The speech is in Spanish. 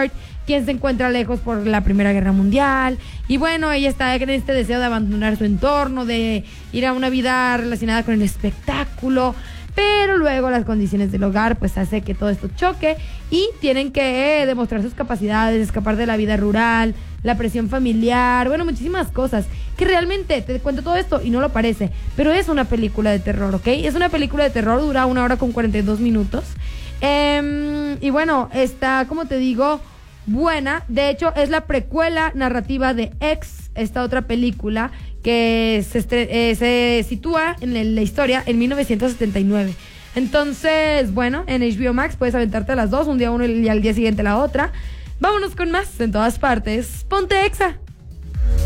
Hart, quien se encuentra lejos por la Primera Guerra Mundial. Y bueno, ella está en este deseo de abandonar su entorno, de ir a una vida relacionada con el espectáculo. Pero luego las condiciones del hogar pues hace que todo esto choque y tienen que demostrar sus capacidades, escapar de la vida rural, la presión familiar, bueno, muchísimas cosas que realmente te cuento todo esto y no lo parece, pero es una película de terror, ¿ok? Es una película de terror, dura 1 hora con 42 minutos y bueno, está, como te digo, buena. De hecho, es la precuela narrativa de X, esta otra película que se sitúa en la historia en 1979. Entonces, bueno, en HBO Max puedes aventarte las dos, un día uno y al día siguiente la otra. Vámonos con más en todas partes. Ponte Exa.